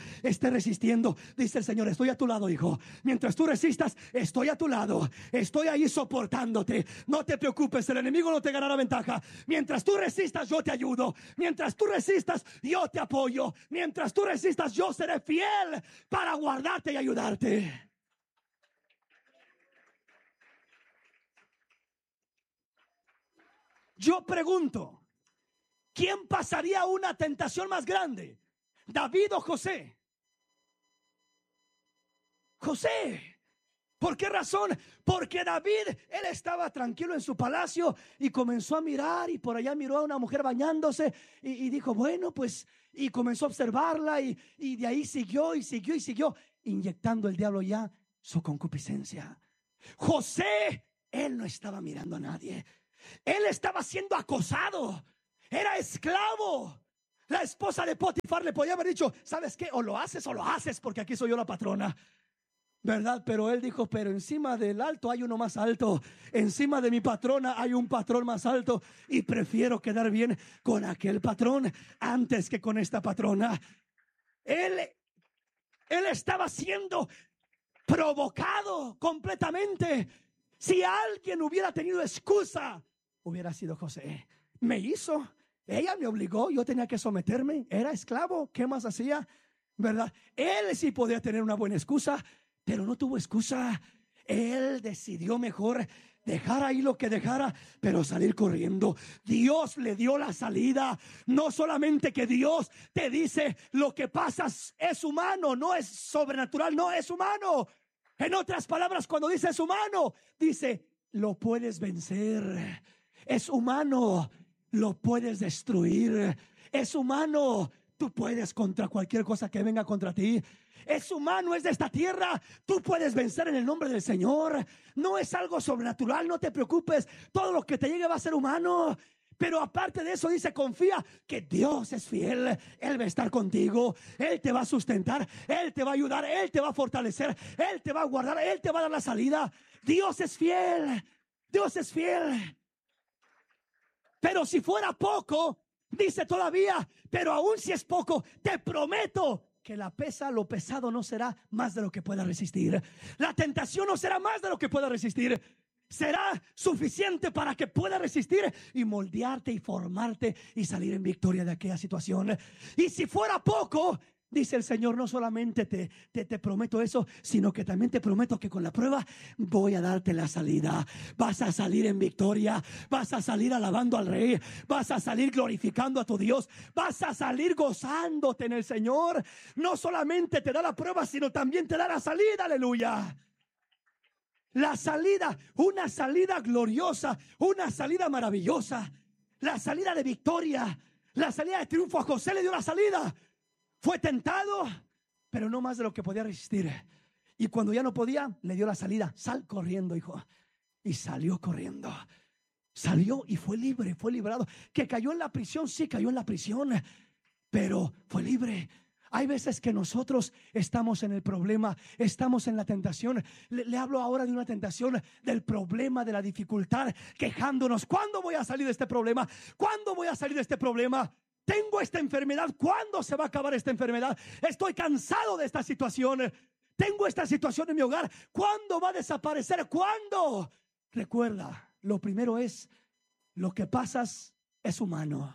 dice el Señor: estoy a tu lado, hijo. Mientras tú resistas, estoy a tu lado, estoy ahí soportándote. No te preocupes, el enemigo no te ganará ventaja. Mientras tú resistas, yo te ayudo. Mientras tú resistas, yo te apoyo. Mientras tú resistas, yo seré fiel para guardarte y ayudarte. Yo pregunto: ¿quién pasaría una tentación más grande? ¿David o José? José. ¿Por qué razón? Porque David, él estaba tranquilo en su palacio y comenzó a mirar, y por allá miró a una mujer bañándose y dijo: bueno, pues, y comenzó a observarla, y de ahí siguió, inyectando el diablo ya su concupiscencia. José, él no estaba mirando a nadie. Él estaba siendo acosado, era esclavo. La esposa de Potifar le podía haber dicho: ¿sabes qué? O lo haces porque aquí soy yo la patrona, ¿verdad? Pero él dijo: pero encima del alto hay uno más alto, encima de mi patrona hay un patrón más alto, y prefiero quedar bien con aquel patrón antes que con esta patrona. Él estaba siendo provocado completamente. Si alguien hubiera tenido excusa, hubiera sido José. Me hizo, ella me obligó, yo tenía que someterme, era esclavo, ¿qué más hacía? ¿Verdad? Él sí podía tener una buena excusa, pero no tuvo excusa. Él decidió mejor dejar ahí lo que dejara, pero salir corriendo. Dios le dio la salida. No solamente que Dios te dice: lo que pasa es humano, no es sobrenatural, no es humano. En otras palabras, cuando dice es humano, dice: lo puedes vencer. Es humano, lo puedes destruir. Es humano, Tú puedes contra cualquier cosa que venga contra ti. Es humano, es de esta tierra. Tú puedes vencer en el nombre del Señor. No es algo sobrenatural, no te preocupes. Todo lo que te llegue va a ser humano. Pero aparte de eso dice, confía que Dios es fiel. Él va a estar contigo. Él te va a sustentar. Él te va a ayudar. Él te va a fortalecer. Él te va a guardar. Él te va a dar la salida. Dios es fiel. Dios es fiel. Pero si fuera poco, dice todavía, pero aún si es poco, te prometo que lo pesado no será más de lo que pueda resistir. La tentación no será más de lo que pueda resistir. Será suficiente para que pueda resistir y moldearte y formarte y salir en victoria de aquella situación. Y si fuera poco, dice el Señor, no solamente te prometo eso, sino que también te prometo que con la prueba voy a darte la salida. Vas a salir en victoria, vas a salir alabando al Rey, vas a salir glorificando a tu Dios, vas a salir gozándote en el Señor. No solamente te da la prueba, sino también te da la salida, aleluya. La salida, una salida gloriosa, una salida maravillosa, la salida de victoria, la salida de triunfo. A José le dio la salida. Fue tentado, pero no más de lo que podía resistir. Y cuando ya no podía, le dio la salida. Sal corriendo, hijo. Y salió corriendo. Salió y fue libre, fue librado. Que cayó en la prisión, sí cayó en la prisión, pero fue libre. Hay veces que nosotros estamos en el problema, estamos en la tentación. Le hablo ahora de una tentación, del problema, de la dificultad, quejándonos. ¿Cuándo voy a salir de este problema? ¿Cuándo voy a salir de este problema? Tengo esta enfermedad. ¿Cuándo se va a acabar esta enfermedad? Estoy cansado de esta situación. Tengo esta situación en mi hogar. ¿Cuándo va a desaparecer? ¿Cuándo? Recuerda, lo primero es, lo que pasas es humano.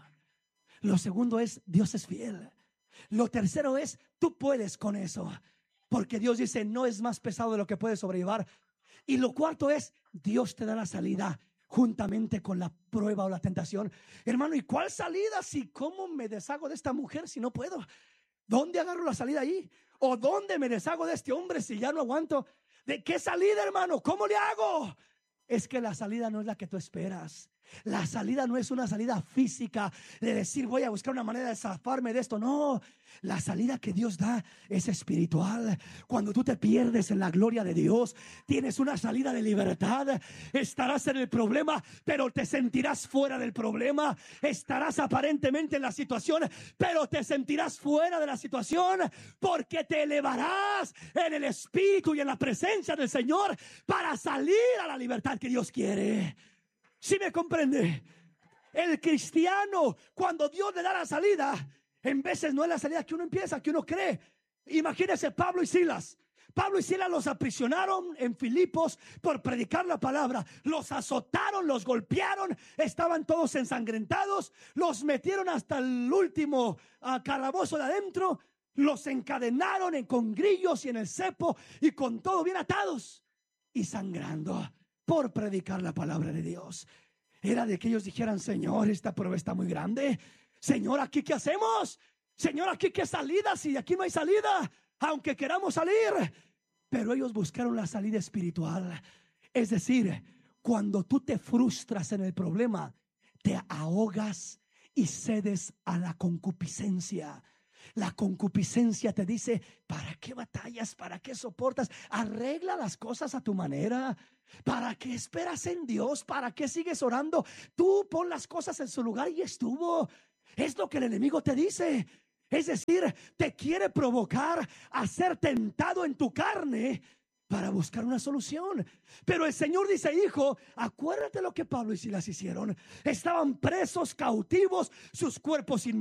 Lo segundo es, Dios es fiel. Lo tercero es, tú puedes con eso, porque Dios dice, no es más pesado de lo que puedes sobrellevar. Y lo cuarto es, Dios te da la salida juntamente con la prueba o la tentación. Hermano, ¿y cuál salida? Si cómo me deshago de esta mujer si no puedo. ¿Dónde agarro la salida ahí? ¿O dónde me deshago de este hombre si ya no aguanto? ¿De qué salida, hermano? ¿Cómo le hago? Es que la salida no es la que tú esperas. La salida no es una salida física de decir voy a buscar una manera de zafarme de esto. No, la salida que Dios da es espiritual. Cuando tú te pierdes en la gloria de Dios, tienes una salida de libertad. Estarás en el problema, pero te sentirás fuera del problema. Estarás aparentemente en la situación, pero te sentirás fuera de la situación, porque te elevarás en el Espíritu y en la presencia del Señor para salir a la libertad que Dios quiere. ¿Sí me comprende? El cristiano, cuando Dios le da la salida, en veces no es la salida que uno empieza, que uno cree. Imagínense Pablo y Silas. Pablo y Silas los aprisionaron en Filipos por predicar la palabra. Los azotaron, los golpearon, estaban todos ensangrentados. Los metieron hasta el último calabozo de adentro. Los encadenaron con grillos y en el cepo y con todo bien atados y sangrando por predicar la palabra de Dios. Era de que ellos dijeran, Señor, esta prueba está muy grande. Señor, ¿aquí qué hacemos? Señor, ¿aquí qué salida? Si aquí no hay salida, aunque queramos salir. Pero ellos buscaron la salida espiritual. Es decir, cuando tú te frustras en el problema, te ahogas y cedes a la concupiscencia. La concupiscencia te dice, ¿para qué batallas? ¿Para qué soportas? Arregla las cosas a tu manera. ¿Para qué esperas en Dios? ¿Para qué sigues orando? Tú pon las cosas en su lugar y estuvo. Es lo que el enemigo te dice. Es decir, te quiere provocar a ser tentado en tu carne para buscar una solución. Pero el Señor dice, hijo, acuérdate lo que Pablo y Silas hicieron. Estaban presos, cautivos, sus cuerpos